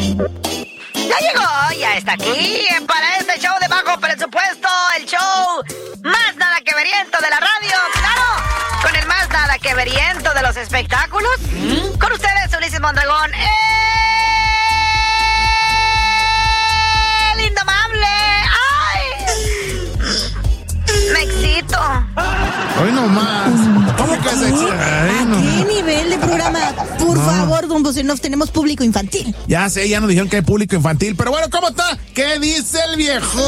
Ya llegó, ya está aquí para este show de bajo presupuesto, el show más nada que veriento de la radio, claro, con el más nada que veriento de los espectáculos. Con ustedes, Ulises Mondragón, el indomable. ¡Ay! Me excito. Hoy nomás. ¿Cómo que se excita? ¿A qué nivel de programa? Por favor, don Bocenov, tenemos público infantil. Ya sé, ya nos dijeron que hay público infantil, pero bueno, ¿cómo está? ¿Qué dice el viejo?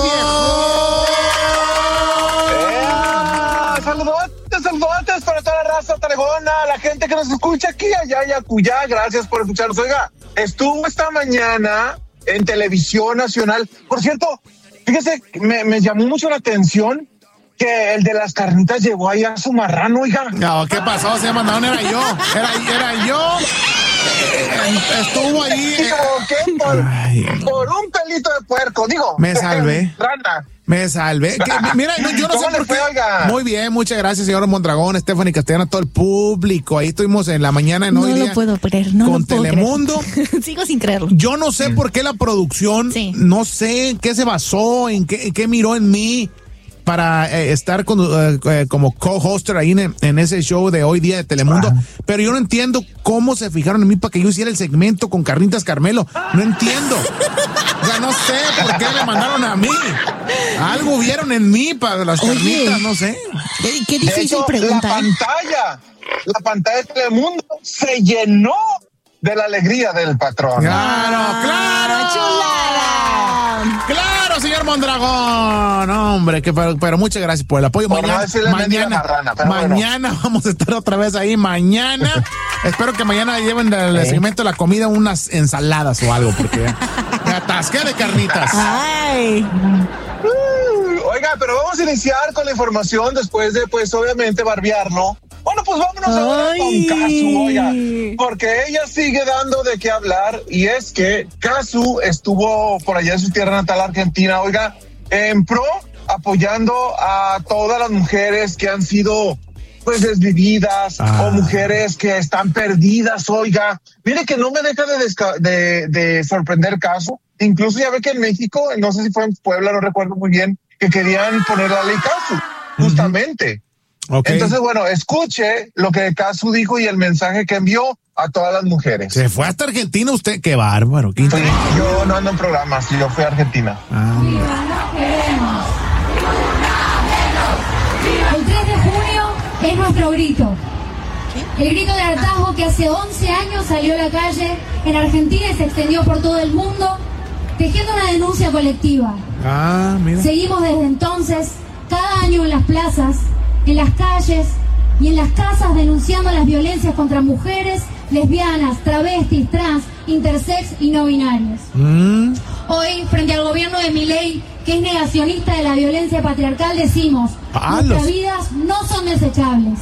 Saludotes para toda la raza taregona, la gente que nos escucha aquí, allá y acullá, gracias por escucharnos. Oiga, estuvo esta mañana en Televisión Nacional. Por cierto, fíjese, me llamó mucho la atención que el de las carnitas llevó ahí a su marrano, oiga. No, ¿qué pasó? Se mandaron, era yo. Era yo. Estuvo ahí. Por un pelito de puerco, digo. Me salvé. Rana. Me salvé. Mira, yo no sé por qué. Muy bien, muchas gracias, señor Mondragón, Stephanie Castellana, todo el público. Ahí estuvimos en la mañana en hoy día. No lo puedo creer, no con lo puedo Telemundo. Creer. Sigo sin creerlo. Yo no sé por qué la producción, no sé en qué se basó, en qué miró en mí para estar como co-hoster ahí en ese show de hoy día de Telemundo, pero yo no entiendo cómo se fijaron en mí para que yo hiciera el segmento con Carnitas Carmelo. No entiendo. O sea, no sé por qué me mandaron a mí. Algo vieron en mí para las carnitas, no sé. Qué difícil pregunta. La pantalla de Telemundo se llenó de la alegría del patrón. Claro. ¡Chulada! Claro, señor Mondragón. Hombre, pero muchas gracias por el apoyo. Mañana vamos a estar otra vez ahí. Mañana. Espero que mañana lleven el segmento de la comida unas ensaladas o algo, porque me atasqué de carnitas. Ay. Oiga, pero vamos a iniciar con la información después de, pues, obviamente, barbearlo. Bueno, pues vámonos ahora con Casu, oiga, porque ella sigue dando de qué hablar, y es que Casu estuvo por allá en su tierra natal, Argentina, oiga, en pro, apoyando a todas las mujeres que han sido, pues, desvividas, o mujeres que están perdidas, oiga. Mire que no me deja de sorprender Casu. Incluso ya ve que en México, no sé si fue en Puebla, no recuerdo muy bien, que querían poner la ley Casu, justamente. Okay. Entonces, bueno, escuche lo que Casu dijo y el mensaje que envió a todas las mujeres. ¿Se fue hasta Argentina usted? ¡Qué bárbaro! Sí, yo no ando en programas, yo fui a Argentina. El 3 de junio es nuestro grito. El grito de hartazgo que hace 11 años salió a la calle en Argentina y se extendió por todo el mundo, tejiendo una denuncia colectiva. Mira. Seguimos desde entonces, cada año en las plazas, en las calles y en las casas, denunciando las violencias contra mujeres, lesbianas, travestis, trans, intersex y no binarias. Hoy, frente al gobierno de Milei, que es negacionista de la violencia patriarcal, decimos: nuestras vidas no son desechables.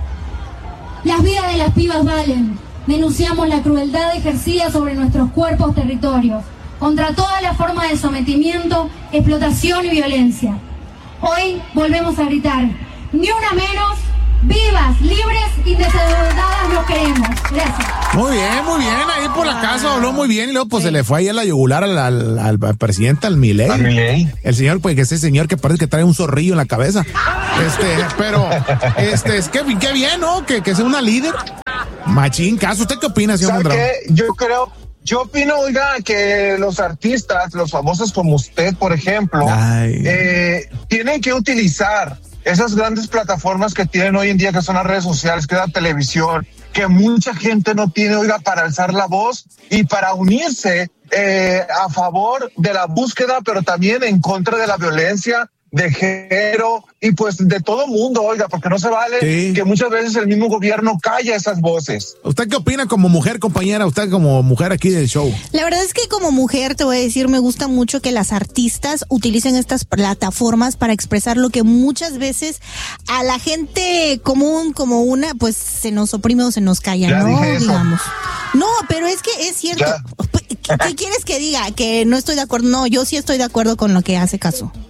Las vidas de las pibas valen. Denunciamos la crueldad ejercida sobre nuestros cuerpos, territorios, contra toda la forma de sometimiento, explotación y violencia. Hoy volvemos a gritar: ni una menos, vivas, libres y desdeudadas lo queremos. Gracias. Muy bien, ahí por la casa habló muy bien y luego pues se le fue ahí a la yugular al presidente, al Milei. El señor, pues que ese señor que parece que trae un zorrillo en la cabeza. Pero es que qué bien, ¿no? Que sea una líder. Machín, Casu, ¿usted qué opina, señor Mondragón? Yo opino, oiga, que los artistas, los famosos como usted, por ejemplo, tienen que utilizar esas grandes plataformas que tienen hoy en día, que son las redes sociales, que es la televisión, que mucha gente no tiene, oiga, para alzar la voz y para unirse a favor de la búsqueda, pero también en contra de la violencia de género y pues de todo mundo, oiga, porque no se vale que muchas veces el mismo gobierno calla esas voces. ¿Usted qué opina como mujer, compañera? Usted como mujer aquí del show. La verdad es que como mujer, te voy a decir, me gusta mucho que las artistas utilicen estas plataformas para expresar lo que muchas veces a la gente común, como una, pues se nos oprime o se nos calla, ya ¿no? Dije eso. Digamos. No, pero es que es cierto. ¿Qué quieres que diga? Que no estoy de acuerdo. No, yo sí estoy de acuerdo con lo que hace Casu.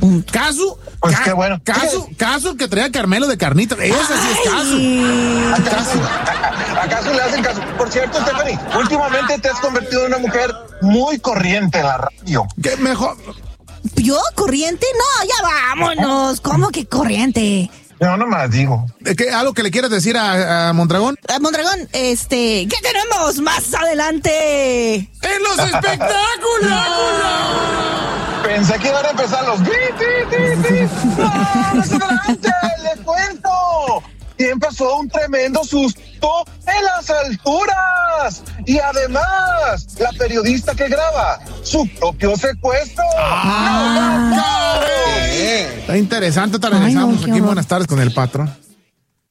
punto. Casu, pues qué bueno. Casu que traía Carmelo de carnitas. Ese sí es Casu. ¿Acaso le hacen caso? Por cierto, Stephanie, últimamente te has convertido en una mujer muy corriente en la radio. ¿Qué mejor? ¿Yo? ¿Corriente? No, ya vámonos. ¿Cómo que corriente? No, nomás digo. ¿Algo que le quieras decir a Mondragón? Mondragón, ¿qué tenemos más adelante? ¡En los espectáculos! Pensé que iban a empezar los... ¡No, más adelante! ¡Les cuento! ¿Quién pasó un tremendo susto en las alturas? Y además, la periodista que graba su propio secuestro. Está interesante, regresamos aquí. Buenas tardes con el patrón.